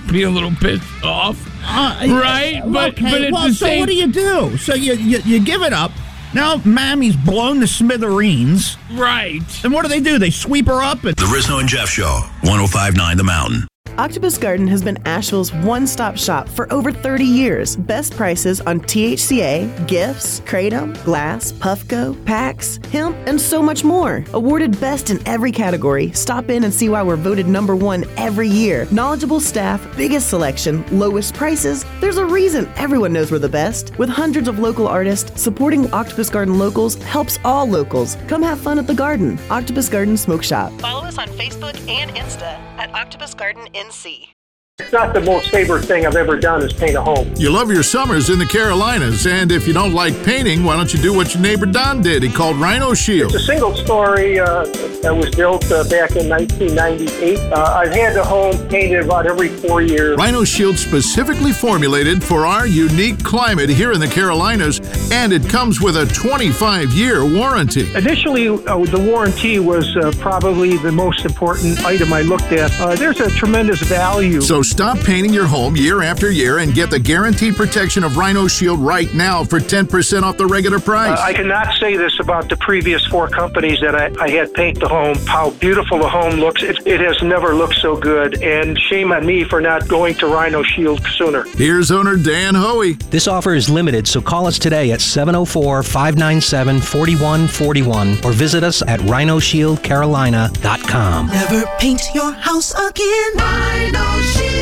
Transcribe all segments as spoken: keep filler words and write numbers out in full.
be a little pissed off, uh, right? But okay. but at well, the so same, what do you do? So you, you you give it up. Now Mammy's blown to smithereens. right? And what do they do? They sweep her up and. The Rizzo and Jeff Show, one oh five point nine The Mountain. Octopus Garden has been Asheville's one-stop shop for over thirty years. Best prices on T H C A, gifts, Kratom, glass, Puffco, packs, hemp, and so much more. Awarded best in every category. Stop in and see why we're voted number one every year. Knowledgeable staff, biggest selection, lowest prices. There's a reason everyone knows we're the best. With hundreds of local artists, supporting Octopus Garden locals helps all locals. Come have fun at the garden. Octopus Garden Smoke Shop. Follow us on Facebook and Insta at Octopus Garden N C. It's not the most favorite thing I've ever done is paint a home. You love your summers in the Carolinas, and if you don't like painting, why don't you do what your neighbor Don did? He called Rhino Shield. It's a single story uh, that was built uh, back in nineteen ninety-eight. Uh, I've had the home painted about every four years. Rhino Shield specifically formulated for our unique climate here in the Carolinas, and it comes with a twenty-five year warranty. Initially, uh, the warranty was uh, probably the most important item I looked at. Uh, there's a tremendous value. So stop painting your home year after year and get the guaranteed protection of Rhino Shield right now for ten percent off the regular price. Uh, I cannot say this about the previous four companies that I, I had paint the home, how beautiful the home looks. It, it has never looked so good, and shame on me for not going to Rhino Shield sooner. Here's owner Dan Hoey. This offer is limited, so call us today at seven oh four, five nine seven, four one four one or visit us at rhino shield carolina dot com. Never paint your house again. Rhino Shield.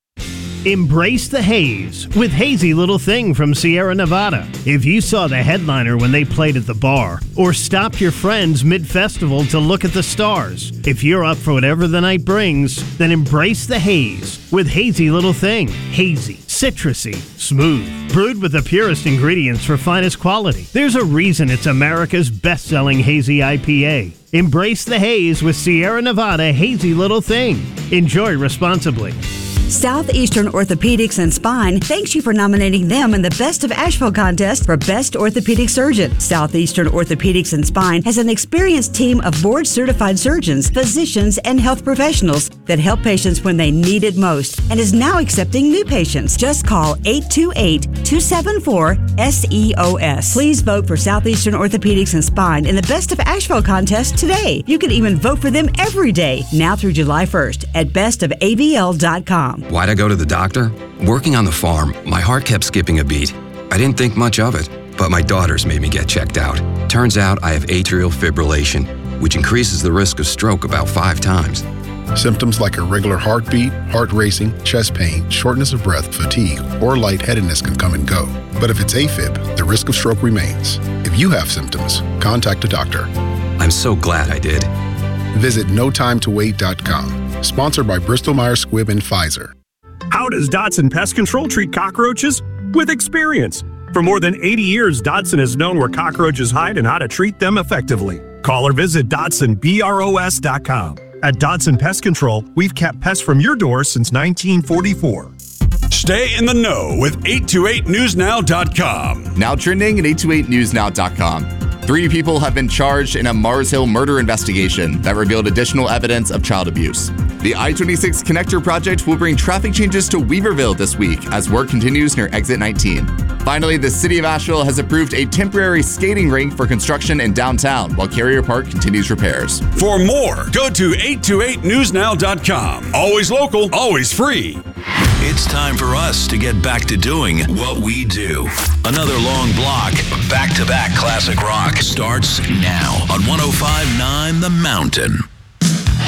Embrace the haze with Hazy Little Thing from Sierra Nevada. If you saw the headliner when they played at the bar, or stopped your friends mid-festival to look at the stars, if you're up for whatever the night brings, then embrace the haze with Hazy Little Thing. Hazy, citrusy, smooth, brewed with the purest ingredients for finest quality. There's a reason it's America's best-selling hazy I P A. Embrace the haze with Sierra Nevada Hazy Little Thing. Enjoy responsibly. Southeastern Orthopedics and Spine thanks you for nominating them in the Best of Asheville contest for Best Orthopedic Surgeon. Southeastern Orthopedics and Spine has an experienced team of board-certified surgeons, physicians, and health professionals that help patients when they need it most and is now accepting new patients. Just call eight two eight, two seven four, S E O S. Please vote for Southeastern Orthopedics and Spine in the Best of Asheville contest today. You can even vote for them every day, now through July first at best of A B L dot com. Why'd I go to the doctor? Working on the farm, my heart kept skipping a beat. I didn't think much of it, but my daughters made me get checked out. Turns out I have atrial fibrillation, which increases the risk of stroke about five times. Symptoms like irregular heartbeat, heart racing, chest pain, shortness of breath, fatigue, or lightheadedness can come and go. But if it's AFib, the risk of stroke remains. If you have symptoms, contact a doctor. I'm so glad I did. Visit no time to wait dot com. Sponsored by Bristol-Myers Squibb and Pfizer. How does Dotson Pest Control treat cockroaches? With experience. For more than eighty years, Dotson has known where cockroaches hide and how to treat them effectively. Call or visit Dotson Bros dot com. At Dotson Pest Control, we've kept pests from your door since nineteen forty-four. Stay in the know with eight two eight news now dot com. Now trending at eight two eight news now dot com. Three people have been charged in a Mars Hill murder investigation that revealed additional evidence of child abuse. The I twenty-six Connector project will bring traffic changes to Weaverville this week as work continues near Exit nineteen. Finally, the City of Asheville has approved a temporary skating rink for construction in downtown while Carrier Park continues repairs. For more, go to eight two eight news now dot com. Always local, always free. It's time for us to get back to doing what we do. Another long block of back-to-back classic rock starts now on one oh five point nine The Mountain.